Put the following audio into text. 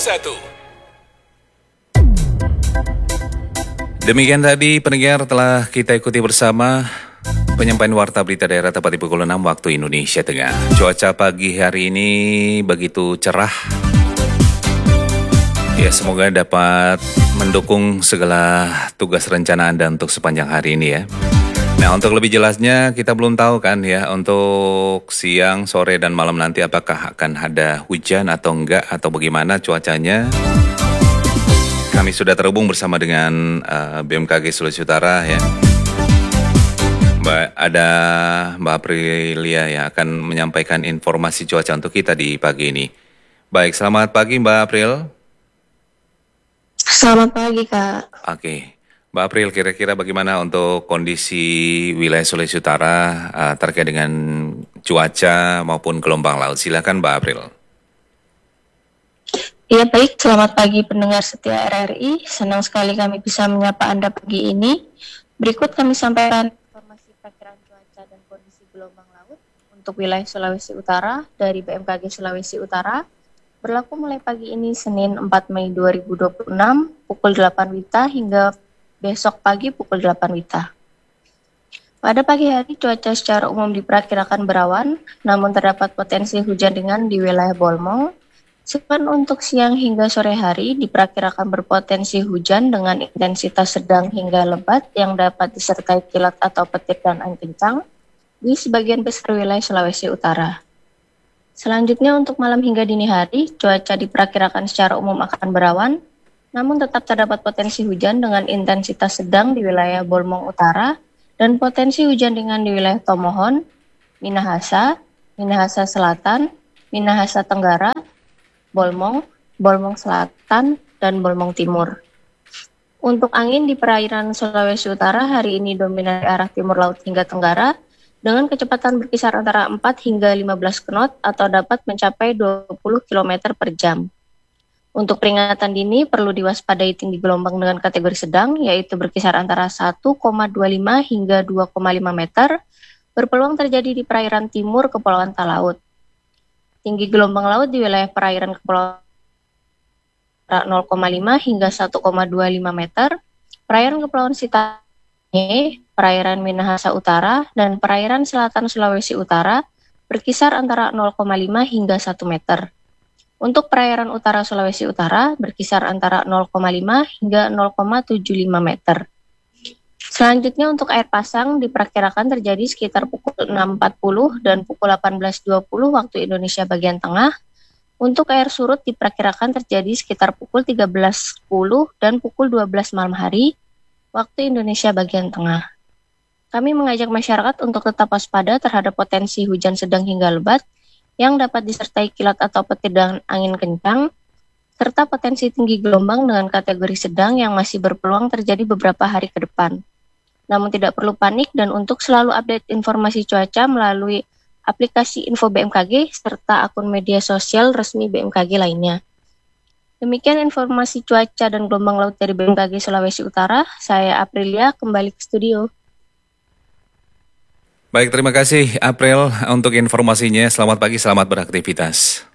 Demikian tadi pendengar telah kita ikuti bersama penyampaian warta berita daerah tepat di pukul 6 waktu Indonesia Tengah. Cuaca pagi hari ini begitu cerah. Ya, semoga dapat mendukung segala tugas rencana Anda untuk sepanjang hari ini ya. Nah, untuk lebih jelasnya kita belum tahu kan ya, untuk siang, sore, dan malam nanti apakah akan ada hujan atau enggak, atau bagaimana cuacanya. Kami sudah terhubung bersama dengan BMKG Sulawesi Utara ya. Ada Mbak Aprilia yang akan menyampaikan informasi cuaca untuk kita di pagi ini. Baik, selamat pagi Mbak April. Selamat pagi, Kak. Oke, Mbak April, kira-kira bagaimana untuk kondisi wilayah Sulawesi Utara terkait dengan cuaca maupun gelombang laut? Silakan Mbak April. Ya baik, selamat pagi pendengar setia RRI. Senang sekali kami bisa menyapa Anda pagi ini. Berikut kami sampaikan informasi perkiraan cuaca dan kondisi gelombang laut untuk wilayah Sulawesi Utara dari BMKG Sulawesi Utara. Berlaku mulai pagi ini Senin 4 Mei 2026 pukul 8 WITA hingga besok pagi pukul 8 WITA. Pada pagi hari cuaca secara umum diperkirakan berawan, namun terdapat potensi hujan ringan di wilayah Bolmong. Sedangkan untuk siang hingga sore hari diperkirakan berpotensi hujan dengan intensitas sedang hingga lebat yang dapat disertai kilat atau petir dan angin kencang di sebagian besar wilayah Sulawesi Utara. Selanjutnya untuk malam hingga dini hari, cuaca diperkirakan secara umum akan berawan, namun tetap terdapat potensi hujan dengan intensitas sedang di wilayah Bolmong Utara dan potensi hujan ringan di wilayah Tomohon, Minahasa, Minahasa Selatan, Minahasa Tenggara, Bolmong, Bolmong Selatan, dan Bolmong Timur. Untuk angin di perairan Sulawesi Utara hari ini dominan arah timur laut hingga tenggara dengan kecepatan berkisar antara 4 hingga 15 knot atau dapat mencapai 20 km per jam. Untuk peringatan dini perlu diwaspadai tinggi gelombang dengan kategori sedang yaitu berkisar antara 1,25 hingga 2,5 meter berpeluang terjadi di perairan timur Kepulauan Talaut. Tinggi gelombang laut di wilayah perairan kepulauan 0,5 hingga 1,25 meter, perairan kepulauan Sitane, perairan Minahasa Utara, dan perairan selatan Sulawesi Utara berkisar antara 0,5 hingga 1 meter. Untuk perairan utara Sulawesi Utara berkisar antara 0,5 hingga 0,75 meter. Selanjutnya untuk air pasang diperkirakan terjadi sekitar pukul 6.40 dan pukul 18.20 waktu Indonesia bagian tengah. Untuk air surut diperkirakan terjadi sekitar pukul 13.10 dan pukul 12 malam hari waktu Indonesia bagian tengah. Kami mengajak masyarakat untuk tetap waspada terhadap potensi hujan sedang hingga lebat yang dapat disertai kilat atau petir dan angin kencang, serta potensi tinggi gelombang dengan kategori sedang yang masih berpeluang terjadi beberapa hari ke depan. Namun tidak perlu panik dan untuk selalu update informasi cuaca melalui aplikasi Info BMKG serta akun media sosial resmi BMKG lainnya. Demikian informasi cuaca dan gelombang laut dari BMKG Sulawesi Utara. Saya Aprilia kembali ke studio. Baik, terima kasih April untuk informasinya. Selamat pagi, selamat beraktivitas.